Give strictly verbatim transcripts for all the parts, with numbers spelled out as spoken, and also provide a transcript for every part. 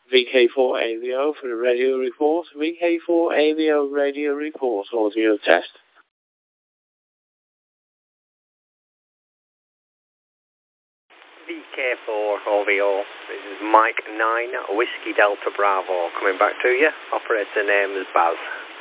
V K four A V O for the radio report. V K four A V O radio report, audio test. V K four O V O, this is Mike nine, Whiskey Delta Bravo, coming back to you. Operator name is Baz.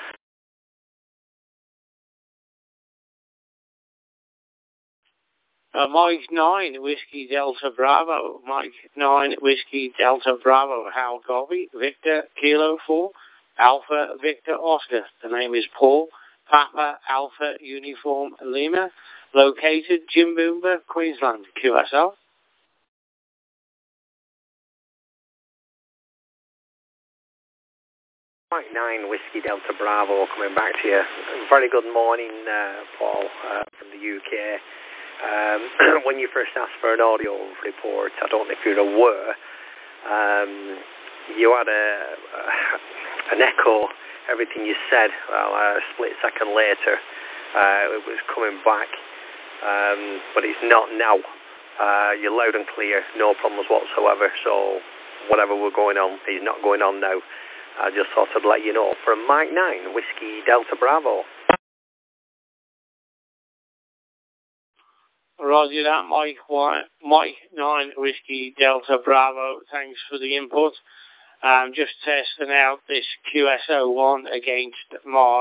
Uh, Mike nine, Whiskey Delta Bravo. Mike nine, Whiskey Delta Bravo. Hal copy. Victor Kilo four, Alpha Victor Oscar. The name is Paul. Papa Alpha Uniform Lima. Located Jimboomba, Queensland. Q S L. Mike nine, Whiskey Delta Bravo, coming back to you. Very good morning, uh, Paul, uh, from the U K. Um, when you first asked for an audio report, I don't know if you're aware, um, you had a, a, an echo, everything you said. Well, a split second later, uh, it was coming back, um, but it's not now. Uh, you're loud and clear, no problems whatsoever, so whatever we're going on is not going on now. I just thought I'd let you know. From Mike nine, Whiskey Delta Bravo. Roger that, Mike one, Mike nine, Whiskey Delta Bravo. Thanks for the input. Um, just testing out this Q S O one against Mars.